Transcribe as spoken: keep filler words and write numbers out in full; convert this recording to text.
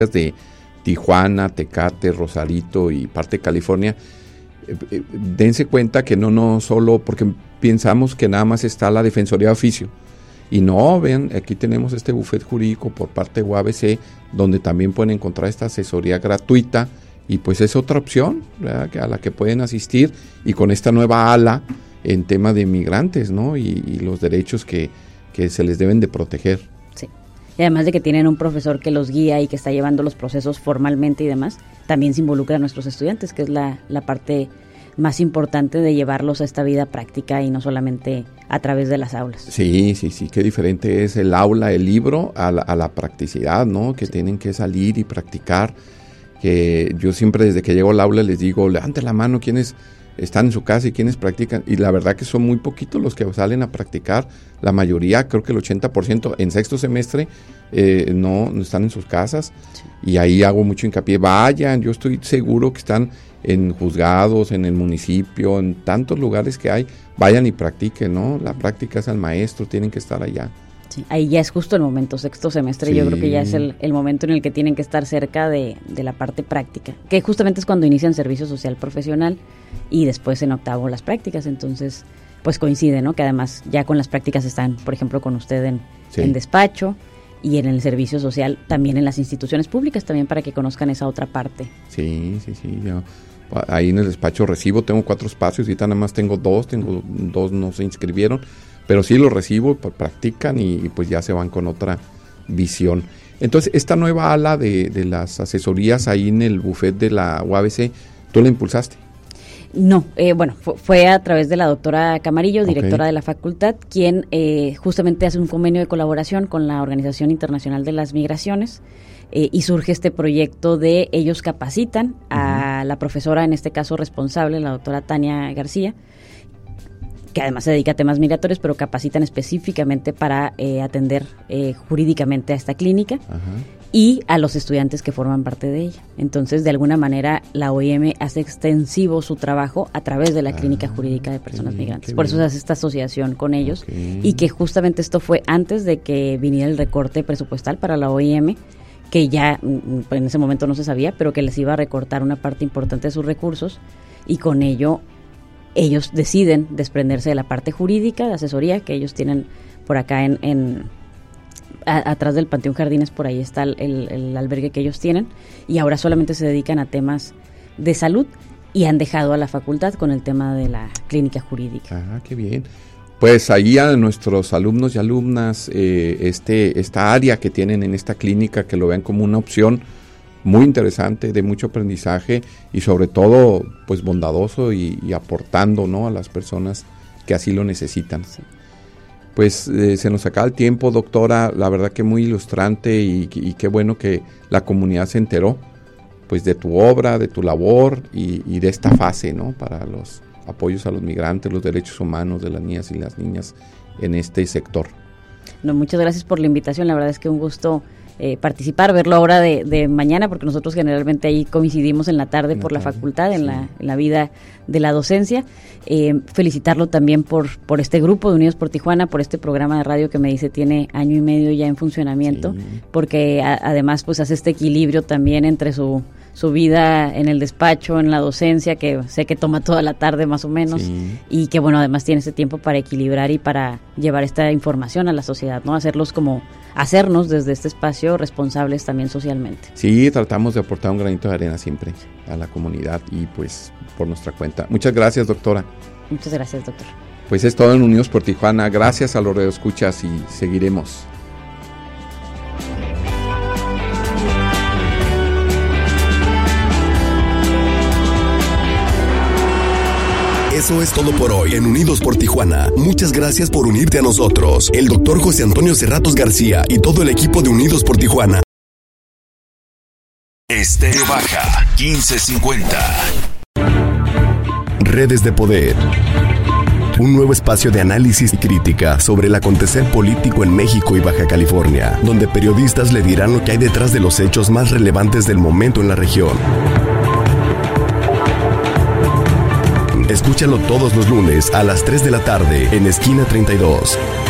de Tijuana, Tecate, Rosarito y parte de California, eh, eh, dense cuenta que no, no solo porque pensamos que nada más está la Defensoría de Oficio, y no, vean, aquí tenemos este bufete jurídico por parte de U A B C, donde también pueden encontrar esta asesoría gratuita, y pues es otra opción, ¿verdad?, a la que pueden asistir, y con esta nueva ala en tema de migrantes, ¿no?, y, y los derechos que, que se les deben de proteger. Sí. Y además de que tienen un profesor que los guía y que está llevando los procesos formalmente y demás, también se involucra a nuestros estudiantes, que es la, la parte más importante de llevarlos a esta vida práctica y no solamente a través de las aulas. Sí, sí, sí, qué diferente es el aula, el libro, a la, a la practicidad, ¿no? Que sí. Tienen que salir y practicar. Que yo siempre desde que llego al aula les digo, levante la mano quienes están en su casa y quienes practican, y la verdad que son muy poquitos los que salen a practicar. La mayoría, creo que el ochenta por ciento en sexto semestre eh, no, no están en sus casas, sí. Y ahí hago mucho hincapié, vayan, yo estoy seguro que están en juzgados, en el municipio, en tantos lugares que hay, vayan y practiquen, ¿no? La práctica es al maestro, tienen que estar allá. Sí, ahí ya es justo el momento, sexto semestre, sí. Yo creo que ya es el, el momento en el que tienen que estar cerca de, de la parte práctica, que justamente es cuando inician servicio social profesional y después en octavo las prácticas, entonces pues coincide, ¿no? Que además ya con las prácticas están, por ejemplo, con usted en, sí. en despacho y en el servicio social, también en las instituciones públicas, también para que conozcan esa otra parte. Sí, sí, sí, yo ahí en el despacho recibo, tengo cuatro espacios y nada más tengo dos, tengo dos no se inscribieron, pero sí los recibo, practican y, y pues ya se van con otra visión. Entonces, esta nueva ala de, de las asesorías ahí en el bufete de la U A B C, ¿tú la impulsaste? No, eh, bueno, fue, fue a través de la doctora Camarillo, directora okay. de la facultad, quien eh, justamente hace un convenio de colaboración con la Organización Internacional de las Migraciones, eh, y surge este proyecto de ellos capacitan uh-huh. a la profesora, en este caso responsable, la doctora Tania García, que además se dedica a temas migratorios, pero capacitan específicamente para eh, atender eh, jurídicamente a esta clínica uh-huh. y a los estudiantes que forman parte de ella. Entonces, de alguna manera, la O I M hace extensivo su trabajo a través de la ah, Clínica Jurídica de Personas bien, Migrantes. Por eso se hace esta asociación con ellos okay. y que justamente esto fue antes de que viniera el recorte presupuestal para la O I M, que ya en ese momento no se sabía, pero que les iba a recortar una parte importante de sus recursos, y con ello ellos deciden desprenderse de la parte jurídica, de asesoría, que ellos tienen por acá en, en a, atrás del Panteón Jardines, por ahí está el, el, el albergue que ellos tienen, y ahora solamente se dedican a temas de salud, y han dejado a la facultad con el tema de la clínica jurídica. Ah, qué bien. Pues ahí a nuestros alumnos y alumnas, eh, este esta área que tienen en esta clínica, que lo vean como una opción muy interesante, de mucho aprendizaje y sobre todo pues bondadoso y, y aportando, ¿no?, a las personas que así lo necesitan. Sí. Pues eh, se nos acaba el tiempo, doctora, la verdad que muy ilustrante y, y qué bueno que la comunidad se enteró pues de tu obra, de tu labor y, y de esta fase, ¿no?, para los apoyos a los migrantes, los derechos humanos de las niñas y las niñas en este sector. No, muchas gracias por la invitación, la verdad es que un gusto Eh, participar, verlo ahora de, de mañana, porque nosotros generalmente ahí coincidimos en la tarde en por la, la tarde, facultad, en, sí. la, en la vida de la docencia. Eh, felicitarlo también por, por este grupo de Unidos por Tijuana, por este programa de radio que me dice tiene año y medio ya en funcionamiento, sí. porque a, además pues hace este equilibrio también entre su, su vida en el despacho, en la docencia, que sé que toma toda la tarde más o menos, sí. y que bueno, además tiene ese tiempo para equilibrar y para llevar esta información a la sociedad, ¿no? Hacerlos como, hacernos desde este espacio responsables también socialmente. Sí, tratamos de aportar un granito de arena siempre a la comunidad y pues por nuestra cuenta. Muchas gracias, doctora. Muchas gracias, doctor. Pues es todo en Unidos por Tijuana. Gracias a los radioescuchas y seguiremos. Eso es todo por hoy en Unidos por Tijuana. Muchas gracias por unirte a nosotros. El doctor José Antonio Cerratos García y todo el equipo de Unidos por Tijuana. Estéreo Baja quince cincuenta. Redes de Poder. Un nuevo espacio de análisis y crítica sobre el acontecer político en México y Baja California, donde periodistas le dirán lo que hay detrás de los hechos más relevantes del momento en la región. Escúchalo todos los lunes a las tres de la tarde en Esquina treinta y dos.